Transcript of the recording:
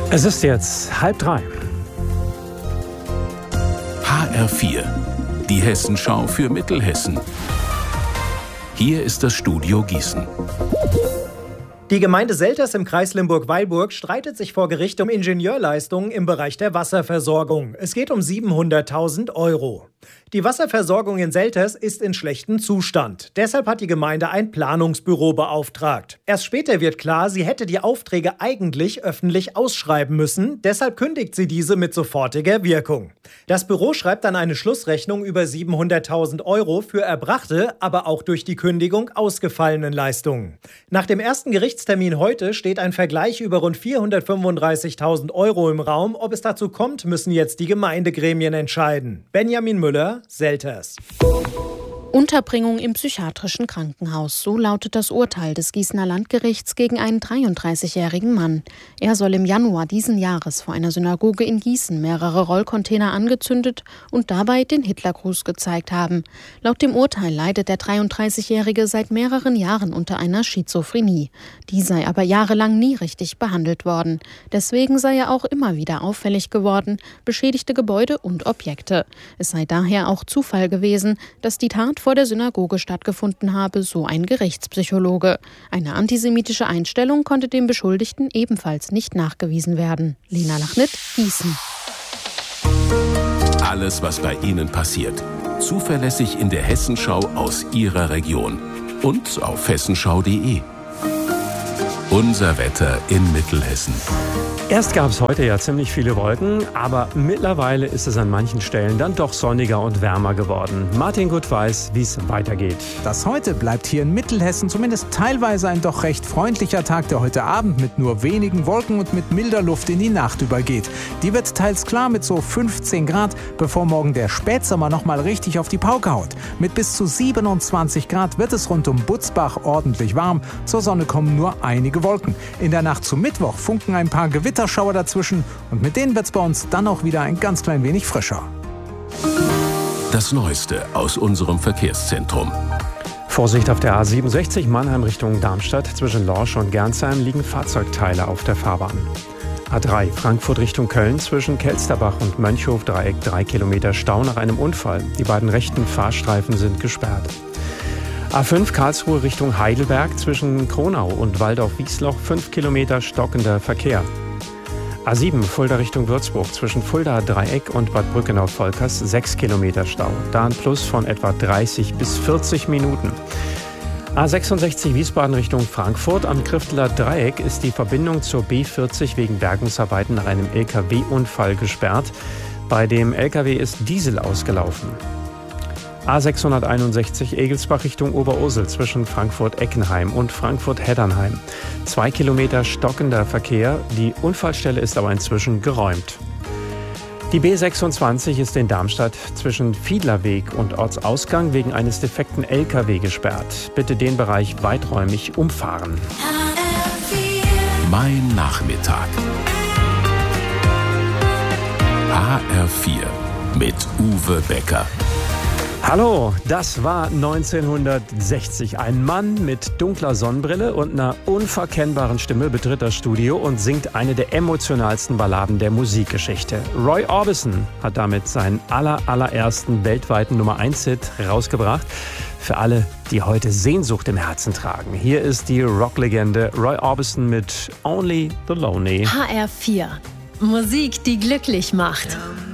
Es ist jetzt 2:30. HR4, die Hessenschau für Mittelhessen. Hier ist das Studio Gießen. Die Gemeinde Selters im Kreis Limburg-Weilburg streitet sich vor Gericht um Ingenieurleistungen im Bereich der Wasserversorgung. Es geht um 700.000 €. Die Wasserversorgung in Selters ist in schlechtem Zustand. Deshalb hat die Gemeinde ein Planungsbüro beauftragt. Erst später wird klar, sie hätte die Aufträge eigentlich öffentlich ausschreiben müssen. Deshalb kündigt sie diese mit sofortiger Wirkung. Das Büro schreibt dann eine Schlussrechnung über 700.000 € für erbrachte, aber auch durch die Kündigung ausgefallenen Leistungen. Nach dem ersten Gerichtstermin heute steht ein Vergleich über rund 435.000 € im Raum. Ob es dazu kommt, müssen jetzt die Gemeindegremien entscheiden. Benjamin Müller, Selters. Unterbringung im psychiatrischen Krankenhaus. So lautet das Urteil des Gießener Landgerichts gegen einen 33-jährigen Mann. Er soll im Januar diesen Jahres vor einer Synagoge in Gießen mehrere Rollcontainer angezündet und dabei den Hitlergruß gezeigt haben. Laut dem Urteil leidet der 33-Jährige seit mehreren Jahren unter einer Schizophrenie. Die sei aber jahrelang nie richtig behandelt worden. Deswegen sei er auch immer wieder auffällig geworden, beschädigte Gebäude und Objekte. Es sei daher auch Zufall gewesen, dass die Tat vor der Synagoge stattgefunden habe, so ein Gerichtspsychologe. Eine antisemitische Einstellung konnte dem Beschuldigten ebenfalls nicht nachgewiesen werden. Lena Lachnit, Gießen. Alles, was bei Ihnen passiert. Zuverlässig in der Hessenschau aus Ihrer Region. Und auf hessenschau.de. Unser Wetter in Mittelhessen. Erst gab es heute ja ziemlich viele Wolken, aber mittlerweile ist es an manchen Stellen dann doch sonniger und wärmer geworden. Martin Gut weiß, wie es weitergeht. Das heute bleibt hier in Mittelhessen zumindest teilweise ein doch recht freundlicher Tag, der heute Abend mit nur wenigen Wolken und mit milder Luft in die Nacht übergeht. Die wird teils klar mit so 15 Grad, bevor morgen der Spätsommer nochmal richtig auf die Pauke haut. Mit bis zu 27 Grad wird es rund um Butzbach ordentlich warm. Zur Sonne kommen nur einige Wolken. In der Nacht zum Mittwoch funken ein paar Gewitterschauer dazwischen und mit denen wird es bei uns dann auch wieder ein ganz klein wenig frischer. Das Neueste aus unserem Verkehrszentrum. Vorsicht auf der A67 Mannheim Richtung Darmstadt. Zwischen Lorsch und Gernsheim liegen Fahrzeugteile auf der Fahrbahn. A3 Frankfurt Richtung Köln. Zwischen Kelsterbach und Mönchhof-Dreieck 3 Kilometer Stau nach einem Unfall. Die beiden rechten Fahrstreifen sind gesperrt. A5 Karlsruhe Richtung Heidelberg. Zwischen Kronau und Waldorf-Wiesloch 5 Kilometer stockender Verkehr. A7 Fulda Richtung Würzburg. Zwischen Fulda Dreieck und Bad Brückenau-Volkers 6 Kilometer Stau. Da ein Plus von etwa 30 bis 40 Minuten. A66 Wiesbaden Richtung Frankfurt. Am Krifteler Dreieck ist die Verbindung zur B40 wegen Bergungsarbeiten nach einem LKW-Unfall gesperrt. Bei dem LKW ist Diesel ausgelaufen. A661 Egelsbach Richtung Oberursel zwischen Frankfurt-Eckenheim und Frankfurt-Heddernheim. 2 Kilometer stockender Verkehr. Die Unfallstelle ist aber inzwischen geräumt. Die B26 ist in Darmstadt zwischen Fiedlerweg und Ortsausgang wegen eines defekten LKW gesperrt. Bitte den Bereich weiträumig umfahren. Mein Nachmittag. HR4 mit Uwe Becker. Hallo, das war 1960. Ein Mann mit dunkler Sonnenbrille und einer unverkennbaren Stimme betritt das Studio und singt eine der emotionalsten Balladen der Musikgeschichte. Roy Orbison hat damit seinen allerersten weltweiten Nummer-1-Hit rausgebracht. Für alle, die heute Sehnsucht im Herzen tragen. Hier ist die Rocklegende Roy Orbison mit Only the Lonely. HR4. Musik, die glücklich macht.